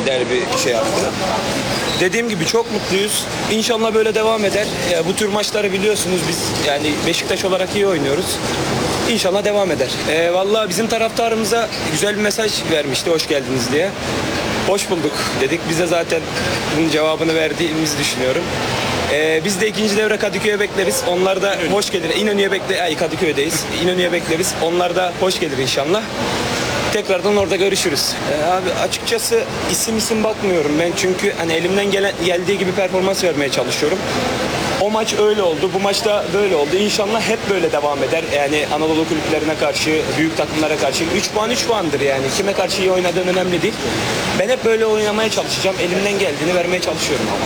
derbi şey yaptı. Dediğim gibi çok mutluyuz. İnşallah böyle devam eder. Bu tür maçları biliyorsunuz biz yani Beşiktaş olarak iyi oynuyoruz. İnşallah devam eder. Vallahi bizim taraftarımıza güzel bir mesaj vermişti hoş geldiniz diye. Hoş bulduk dedik. Bize zaten bunun cevabını verdiğimizi düşünüyorum. Biz de ikinci devre Kadıköy'e bekleriz. Onlar da hoş gelir. Kadıköy'deyiz. İnönü'ye bekleriz. Onlar da hoş gelir inşallah. Tekrardan orada görüşürüz. Abi açıkçası isim bakmıyorum ben çünkü hani elimden geldiği gibi performans vermeye çalışıyorum. O maç öyle oldu, bu maçta böyle oldu. İnşallah hep böyle devam eder. Yani Anadolu kulüplerine karşı, büyük takımlara karşı 3 puan 3 puandır yani. Kime karşı iyi oynadığın önemli değil. Ben hep böyle oynamaya çalışacağım. Elimden geldiğini vermeye çalışıyorum ama.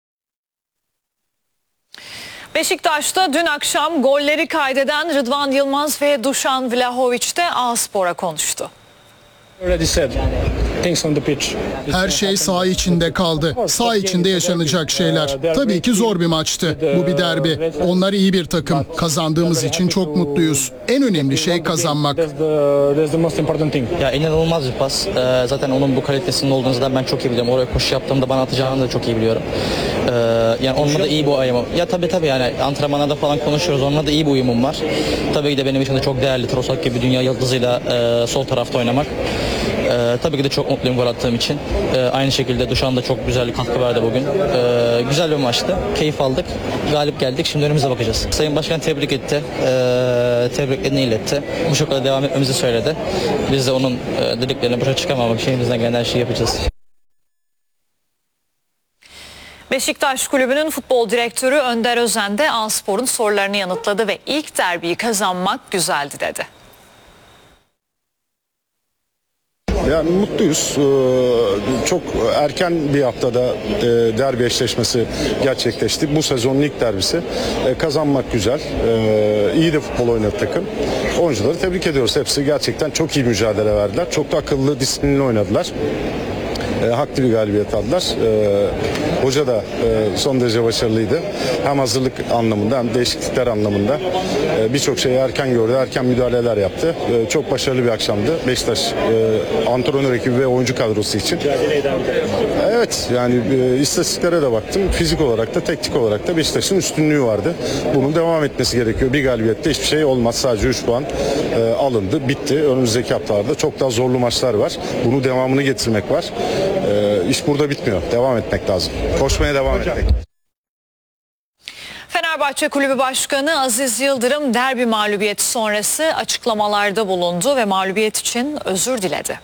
Beşiktaş'ta dün akşam golleri kaydeden Rıdvan Yılmaz ve Dušan Vlahović de A-Spor'a konuştu. Her şey saha içinde kaldı. Saha içinde yaşanacak şeyler. Tabii ki zor bir maçtı. Bu bir derbi. Onlar iyi bir takım. Kazandığımız için çok mutluyuz. En önemli şey kazanmak. Ya inanılmaz bir pas. Zaten onun bu kalitesinin olduğunu da ben çok iyi biliyorum. Oraya koşu yaptığımda bana atacağını da çok iyi biliyorum. Yani onunla da iyi bu uyumum. Ya tabii yani antrenmanda falan konuşuyoruz. Onunla da iyi bir uyumum var. Tabii ki de benim için de çok değerli. Trossard gibi dünya yıldızıyla sol tarafta oynamak. Tabii ki de çok mutluyum gol attığım için. Aynı şekilde Dušan da çok güzel bir katkı verdi bugün. Güzel bir maçtı. Keyif aldık. Galip geldik. Şimdi önümüze bakacağız. Sayın Başkan tebrik etti. Tebriklerini iletti. Bu şekilde devam etmemizi söyledi. Biz de onun dediklerine boşa çıkamamak için elimizden gelen her şeyi yapacağız. Beşiktaş Kulübü'nün futbol direktörü Önder Özen de A-Spor'un sorularını yanıtladı ve ilk derbiyi kazanmak güzeldi dedi. Yani mutluyuz. Çok erken bir haftada derbi eşleşmesi gerçekleşti. Bu sezonun ilk derbisi. Kazanmak güzel. İyi de futbol oynadı takım. Oyuncuları tebrik ediyoruz. Hepsi gerçekten çok iyi mücadele verdiler. Çok da akıllı, disiplinli oynadılar. Haklı bir galibiyet aldılar. Hoca da son derece başarılıydı. Hem hazırlık anlamında hem değişiklikler anlamında birçok şeyi erken gördü, erken müdahaleler yaptı. Çok başarılı bir akşamdı. Beşiktaş antrenör ekibi ve oyuncu kadrosu için. Evet yani istatistiklere de baktım. Fizik olarak da teknik olarak da Beşiktaş'ın üstünlüğü vardı. Bunun devam etmesi gerekiyor. Bir galibiyette hiçbir şey olmaz. Sadece 3 puan alındı. Bitti. Önümüzdeki haftalarda çok daha zorlu maçlar var. Bunun devamını getirmek var. İş burada bitmiyor. Devam etmek lazım. Koşmaya devam etmek. Fenerbahçe Kulübü Başkanı Aziz Yıldırım derbi mağlubiyeti sonrası açıklamalarda bulundu ve mağlubiyet için özür diledi.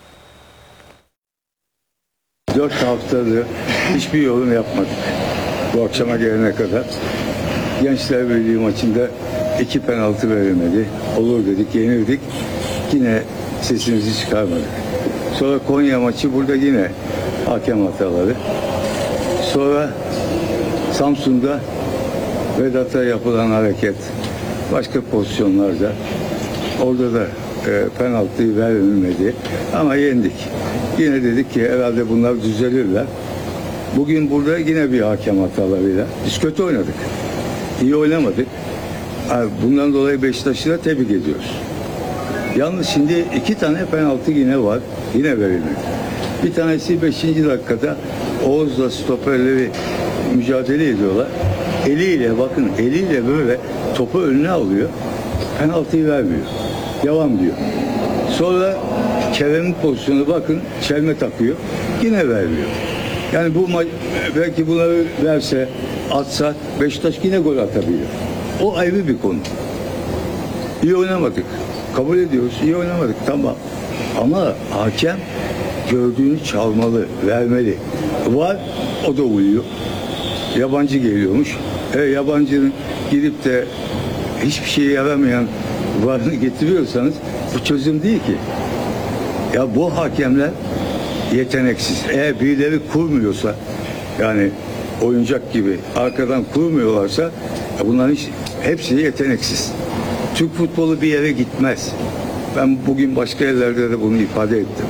4 haftadır hiçbir yorum yapmadık. Bu akşama gelene kadar. Gençler Birliği maçında 2 penaltı verilmedi. Olur dedik, yenildik. Yine sesimizi çıkarmadık. Sonra Konya maçı burada yine hakem hataları. Sonra Samsun'da Vedat'a yapılan hareket başka pozisyonlarda orada da penaltıyı verilmedi ama yendik. Yine dedik ki herhalde bunlar düzelirler. Bugün burada yine bir hakem hatalarıyla biz kötü oynadık. İyi oynamadık. Bundan dolayı Beşiktaş'ı da tebrik ediyoruz. Yalnız şimdi 2 tane penaltı yine var. Yine verilmedi. Bir tanesi 5. dakikada Oğuz'la stoperleri mücadele ediyorlar. Eliyle böyle topu önüne alıyor. Penaltıyı vermiyor. Devam diyor. Sonra Kerem'in pozisyonu bakın çelme takıyor. Yine vermiyor. Yani bu maç belki bunları verse atsa Beşiktaş yine gol atabiliyor. O ayrı bir konu. İyi oynamadık. Kabul ediyoruz. İyi oynamadık. Tamam. Ama hakem gördüğünü çalmalı, vermeli. Var, o da uyuyor. Yabancı geliyormuş. Yabancının gidip de hiçbir şeye yaramayan varını getiriyorsanız bu çözüm değil ki. Ya bu hakemler yeteneksiz. Eğer birileri kurmuyorsa yani oyuncak gibi arkadan kurmuyorlarsa bunların hepsi yeteneksiz. Türk futbolu bir yere gitmez. Ben bugün başka yerlerde de bunu ifade ettim.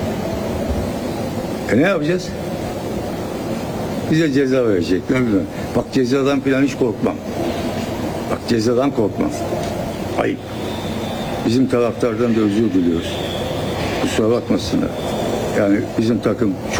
Ne yapacağız? Bize ceza verecekler. Bak cezadan falan hiç korkmam. Bak cezadan korkmam. Ayıp. Bizim taraftardan da özür diliyoruz. Kusura bakmasınlar. Yani bizim takım çok